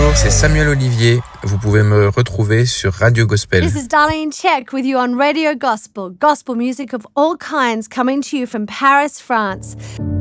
Bonjour, c'est Samuel Olivier. Vous pouvez me retrouver sur Radio Gospel. This is Darlene Check with you on Radio Gospel. Gospel music of all kinds coming to you from Paris, France.